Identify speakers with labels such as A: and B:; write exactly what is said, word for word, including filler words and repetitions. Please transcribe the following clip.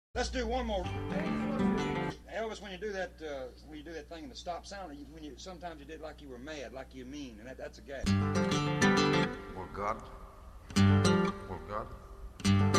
A: Let's do one more. Elvis, when you do that, uh, when you do that thing in the stop sound, you, when you sometimes you did like you were mad, like you mean, and that, that's a gag.
B: Well, God. Well, God.